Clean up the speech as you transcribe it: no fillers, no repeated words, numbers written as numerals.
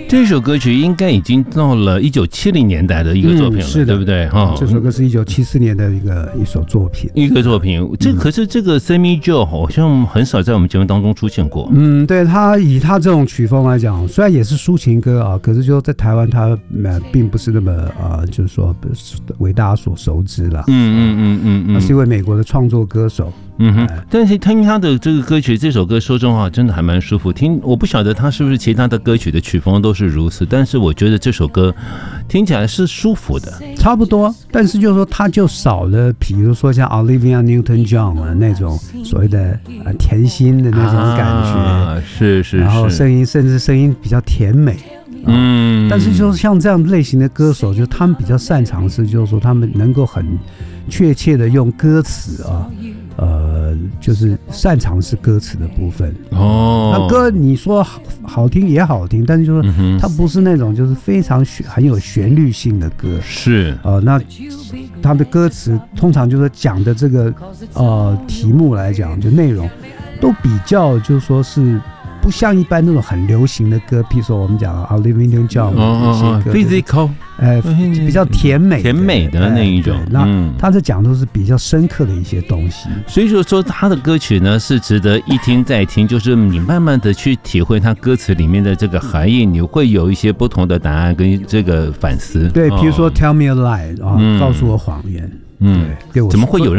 这首歌曲应该已经到了1970年代的一个作品了， 是的， 对不对？ 这首歌是1974年的一首作品， 可是这个 Sammy Joe 好像很少在我们节目当中出现过。 对，他以他这种曲风来讲，虽然也是抒情歌啊，可是就在台湾他并不是那么就是说为大家所熟知了。他是一位美国的创作歌手。 但是听他的这个歌曲，这首歌说真话真的还蛮舒服听。我不晓得他是不是其他的歌曲的曲风都是如此，但是我觉得这首歌听起来是舒服的， 差不多。但是就是说，他就少了，比如说像 Olivia Newton-John 那种所谓的甜心的那种感觉， 是， 然后甚至声音比较甜美。但是就是像这样类型的歌手，就他们比较擅长是，就是说他们能够很确切的用歌词就是擅长是歌词的部分。那歌你说好听也好听，但是就是它不是那种就是非常很有旋律性的歌。 是那它的歌词通常就是讲的这个题目来讲，就内容都比较就是说是。不像一般那种很流行的歌，譬如说我们讲 Olivia Newton-John 那些歌 ，physical， 比较甜美的那一种。 那他在讲都是比较深刻的一些东西。 所以说他的歌曲呢是值得一听再听，就是你慢慢的去体会他歌词里面的这个含义，你会有一些不同的答案跟这个反思。 对，比如说 Tell me a lie 告诉我谎言。 怎么会有人